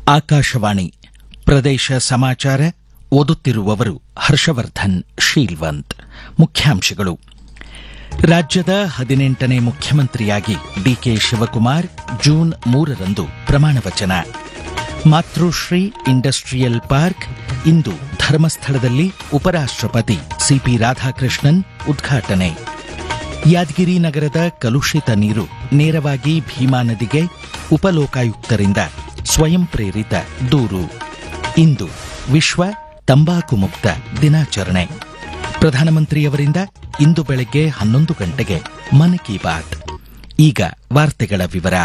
ಆಕಾಶವಾಣಿ ಪ್ರದೇಶ ಸಮಾಚಾರ ಓದುತ್ತಿರುವವರು ಹರ್ಷವರ್ಧನ್ ಶೀಲ್ವಂತ್. ಮುಖ್ಯಾಂಶಗಳು. ರಾಜ್ಯದ 18ನೇ ಮುಖ್ಯಮಂತ್ರಿಯಾಗಿ ಡಿಕೆ ಶಿವಕುಮಾರ್ ಜೂನ್ 3ರಂದು ಪ್ರಮಾಣವಚನ. ಮಾತೃಶ್ರೀ ಇಂಡಸ್ಟ್ರಿಯಲ್ ಪಾರ್ಕ್ ಇಂದು ಧರ್ಮಸ್ಥಳದಲ್ಲಿ ಉಪರಾಷ್ಟ್ರಪತಿ ಸಿಪಿ ರಾಧಾಕೃಷ್ಣನ್ ಉದ್ಘಾಟನೆ. ಯಾದಗಿರಿ ನಗರದ ಕಲುಷಿತ ನೀರು ನೇರವಾಗಿ ಭೀಮಾ ನದಿಗೆ, ಉಪಲೋಕಾಯುಕ್ತರಿಂದ ಸ್ವಯಂ ಪ್ರೇರಿತ ದೂರು. ಇಂದು ವಿಶ್ವ ತಂಬಾಕು ಮುಕ್ತ ದಿನಾಚರಣೆ. ಪ್ರಧಾನಮಂತ್ರಿಯವರಿಂದ ಇಂದು ಬೆಳಗ್ಗೆ 11 ಗಂಟೆಗೆ ಮನ್ ಕಿ ಬಾತ್. ಈಗ ವಾರ್ತೆಗಳ ವಿವರ.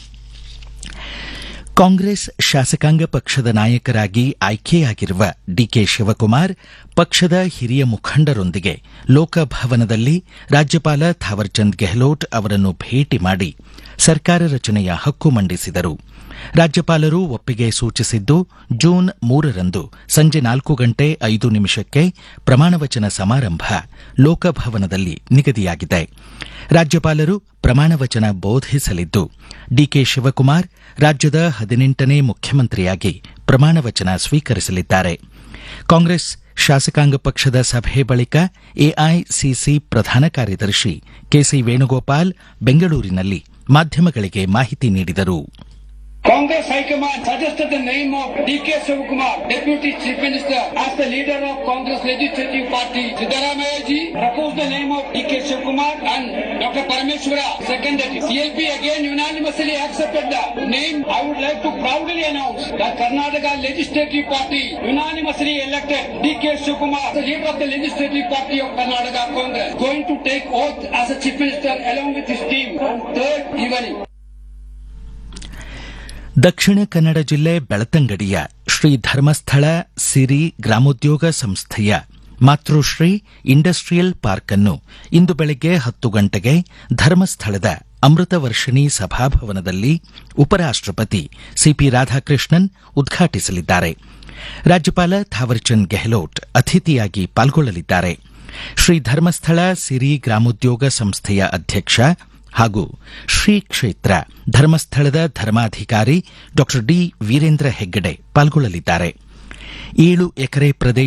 ಕಾಂಗ್ರೆಸ್ ಶಾಸಕಾಂಗ ಪಕ್ಷದ ನಾಯಕರಾಗಿ ಆಯ್ಕೆಯಾಗಿರುವ ಡಿಕೆ ಶಿವಕುಮಾರ್ ಪಕ್ಷದ ಹಿರಿಯ ಮುಖಂಡರೊಂದಿಗೆ ಲೋಕಭವನದಲ್ಲಿ ರಾಜ್ಯಪಾಲ ಥಾವರ್ಚಂದ್ ಗೆಹ್ಲೋಟ್ ಅವರನ್ನು ಭೇಟಿ ಮಾಡಿ ಸರ್ಕಾರ ರಚನೆಯ ಹಕ್ಕು ಮಂಡಿಸಿದರು. ರಾಜ್ಯಪಾಲರು ಒಪ್ಪಿಗೆ ಸೂಚಿಸಿದ್ದು ಜೂನ್ 3ರಂದು ಸಂಜೆ 4:05 ಪ್ರಮಾಣವಚನ ಸಮಾರಂಭ ಲೋಕಭವನದಲ್ಲಿ ನಿಗದಿಯಾಗಿದೆ. ರಾಜ್ಯಪಾಲರು ಪ್ರಮಾಣವಚನ ಬೋಧಿಸಲಿದ್ದು ಡಿಕೆ ಶಿವಕುಮಾರ್ ರಾಜ್ಯದ 18ನೇ ಮುಖ್ಯಮಂತ್ರಿಯಾಗಿ ಪ್ರಮಾಣವಚನ ಸ್ವೀಕರಿಸಲಿದ್ದಾರೆ. ಕಾಂಗ್ರೆಸ್ ಶಾಸಕಾಂಗ ಪಕ್ಷದ ಸಭೆ ಬಳಿಕ ಎಐಸಿಸಿ ಪ್ರಧಾನ ಕಾರ್ಯದರ್ಶಿ ಕೆಸಿ ವೇಣುಗೋಪಾಲ್ ಬೆಂಗಳೂರಿನಲ್ಲಿ ಮಾಧ್ಯಮಗಳಿಗೆ ಮಾಹಿತಿ ನೀಡಿದರು. Congress High Command suggested the name of D.K. Shivakumar, Deputy Chief Minister, as the leader of Congress Legislative Party. Siddaramaiah ji proposed the name of D.K. Shivakumar and Dr. Parameshwara seconded it. CLP again unanimously accepted the name. I would like to proudly announce that Karnataka Legislative Party unanimously elected D.K. Shivakumar, the leader of the Legislative Party of Karnataka Congress, going to take oath as a Chief Minister along with his team on 3rd evening. Dakshina Kannada ಜಿಲ್ಲೆ ಬೆಳತಂಗಡಿಯ ಶ್ರೀ ಧರ್ಮಸ್ಥಳ ಸಿರಿ ಗ್ರಾಮೋದ್ಯೋಗ ಸಂಸ್ಥೆಯ ಮಾತೃಶ್ರೀ industrial park ಅನ್ನು ಇಂದು ಬೆಳಗ್ಗೆ 10 ಗಂಟೆಗೆ ಧರ್ಮಸ್ಥಳದ ಅಮೃತ ವರ್ಷಿಣಿ ಸಭಾಭವನದಲ್ಲಿ ಉಪರಾಷ್ಟ್ರಪತಿ CP Radhakrishnan ಉದ್ಘಾಟಿಸಲಿದ್ದಾರೆ. ರಾಜ್ಯಪಾಲ ಥಾವರ್ಚಂದ್ ಗೆಹ್ಲೋಟ್ ಅತಿಥಿಯಾಗಿ ಪಾಲ್ಗೊಳ್ಳಲಿದ್ದಾರೆ. ಶ್ರೀ ಧರ್ಮಸ್ಥಳ ಸಿರಿ ಗ್ರಾಮೋದ್ಯೋಗ ಸಂಸ್ಥೆಯ ಅಧ್ಯಕ್ಷ ಹಾಗೂ ಶ್ರೀ ಕ್ಷೇತ್ರ ಧರ್ಮಸ್ಥಳದ ಧರ್ಮಾಧಿಕಾರಿ ಡಾ ಡಿ ವೀರೇಂದ್ರ ಹೆಗ್ಗಡೆ ಪಾಲ್ಗೊಳ್ಳಲಿದ್ದಾರೆ. 7 ಎಕರೆ ಪ್ರದೇಶ